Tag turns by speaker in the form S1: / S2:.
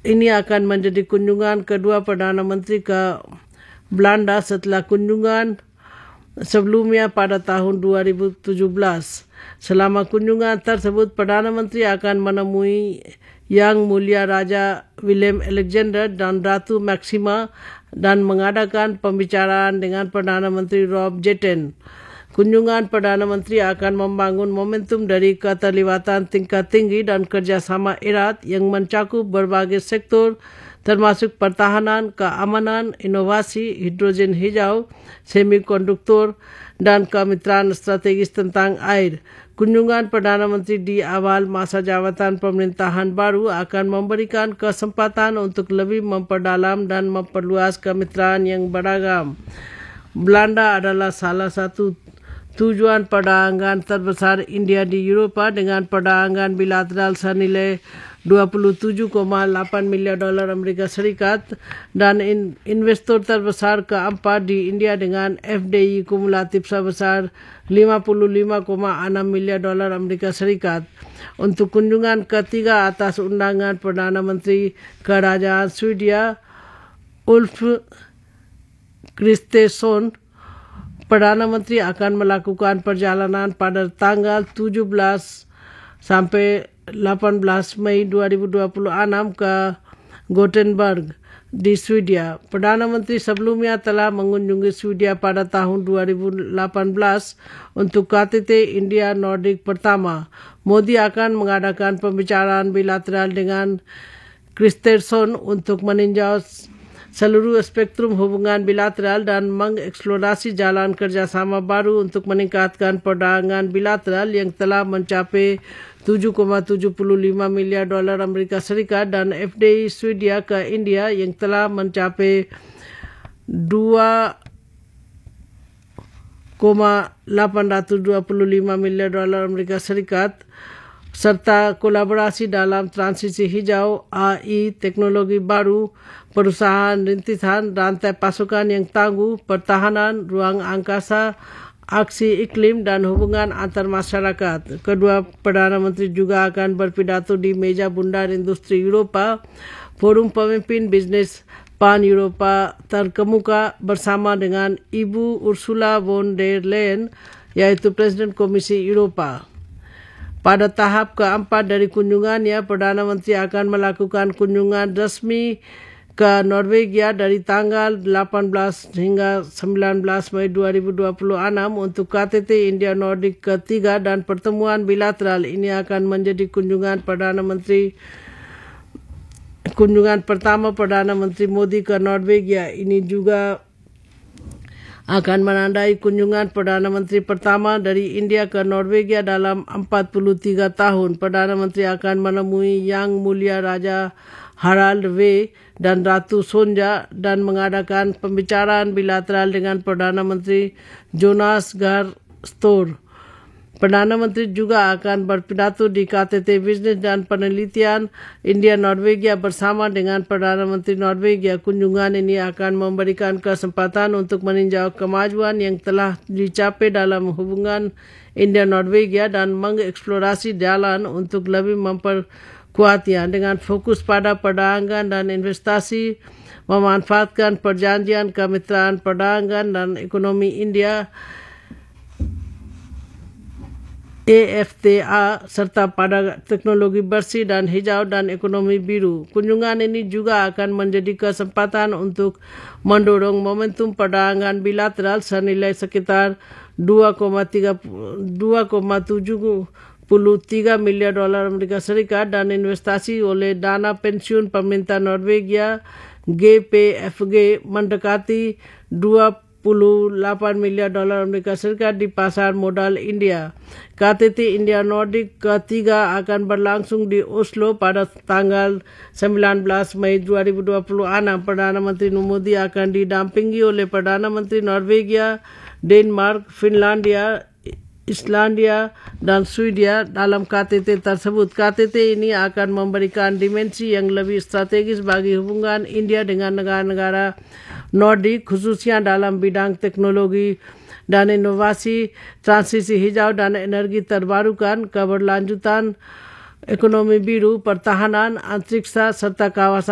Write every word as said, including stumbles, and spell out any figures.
S1: ini akan menjadi kunjungan kedua Perdana Menteri ke Belanda setelah kunjungan sebelumnya pada tahun dua ribu tujuh belas. Selama kunjungan tersebut, Perdana Menteri akan menemui Yang Mulia Raja Willem Alexander dan Ratu Maxima dan mengadakan pembicaraan dengan Perdana Menteri Rob Jetten. Kunjungan Perdana Menteri akan membangun momentum dari keterlibatan tingkat tinggi dan kerjasama erat yang mencakup berbagai sektor termasuk pertahanan, keamanan, inovasi, hidrogen hijau, semikonduktor, dan kemitraan strategis tentang air. Kunjungan Perdana Menteri di awal masa jabatan pemerintahan baru akan memberikan kesempatan untuk lebih memperdalam dan memperluas kemitraan yang beragam. Belanda adalah salah satu tujuan perdagangan terbesar India di Eropah dengan perdagangan bilateral senilai dua puluh tujuh koma lapan miliar dolar Amerika Serikat dan in, investor terbesar keempat di India dengan F D I kumulatif sebesar lima puluh lima koma enam miliar dolar Amerika Serikat. Untuk kunjungan ketiga atas undangan Perdana Menteri Kerajaan Swedia Ulf Kristersson, Perdana Menteri akan melakukan perjalanan pada tanggal tujuh belas sampai lapan belas Mei dua ribu dua puluh enam ke Gothenburg di Swedia. Perdana Menteri sebelumnya telah mengunjungi Swedia pada tahun dua ribu lapan belas untuk K T T India Nordic pertama. Modi akan mengadakan pembicaraan bilateral dengan Kristersson untuk meninjau seluruh spektrum hubungan bilateral dan mengeksplorasi jalan kerjasama baru untuk meningkatkan perdagangan bilateral yang telah mencapai tujuh koma tujuh lima miliar dolar Amerika Serikat dan F D I Swedia ke India yang telah mencapai dua koma lapan dua lima miliar dolar Amerika Serikat serta kolaborasi dalam transisi hijau, A I, teknologi baru, perusahaan rintisan, rantai pasokan yang tangguh, pertahanan, ruang angkasa, aksi iklim dan hubungan antar masyarakat. Kedua Perdana Menteri juga akan berpidato di meja bundar industri Eropah, forum pemimpin bisnis pan-Eropa terkemuka bersama dengan Ibu Ursula von der Leyen, yaitu Presiden Komisi Eropah. Pada tahap keempat dari kunjungannya, Perdana Menteri akan melakukan kunjungan resmi ke Norwegia dari tanggal delapan belas hingga sembilan belas Mei dua ribu dua puluh enam untuk K T T India Nordic ketiga dan pertemuan bilateral ini akan menjadi kunjungan Perdana Menteri kunjungan pertama Perdana Menteri Modi ke Norwegia. Ini juga akan menandai kunjungan Perdana Menteri pertama dari India ke Norwegia dalam empat puluh tiga tahun. Perdana Menteri akan menemui Yang Mulia Raja Harald V dan Ratu Sonja dan mengadakan pembicaraan bilateral dengan Perdana Menteri Jonas Gahr Store. Perdana Menteri juga akan berpidato di K T T Bisnis dan Penelitian India Norwegia bersama dengan Perdana Menteri Norwegia. Kunjungan ini akan memberikan kesempatan untuk meninjau kemajuan yang telah dicapai dalam hubungan India Norwegia dan mengeksplorasi jalan untuk lebih memperkuatnya dengan fokus pada perdagangan dan investasi, memanfaatkan perjanjian kemitraan perdagangan dan ekonomi India A F T A serta pada teknologi bersih dan hijau dan ekonomi biru. Kunjungan ini juga akan menjadi kesempatan untuk mendorong momentum perdagangan bilateral senilai sekitar dua koma tujuh tiga miliar dolar Amerika Serikat dan investasi oleh dana pensiun pemerintah Norwegia G P F G mendekati dua puluh delapan miliar dolar Amerika Serikat di pasar modal India. K T T India Nordic ketiga akan berlangsung di Oslo pada tanggal sembilan belas Mei dua ribu dua puluh enam. Perdana Menteri Modi akan didampingi oleh Perdana Menteri Norwegia, Denmark, Finlandia, Islandia, dan Swedia dalam K T T tersebut. K T T ini akan memberikan dimensi yang lebih strategis bagi hubungan India dengan negara-negara Nordik, khususnya dalam bidang teknologi dan inovasi, transisi hijau dan energi terbarukan, keberlanjutan, ekonomi biru, pertahanan, antariksa, serta kawasan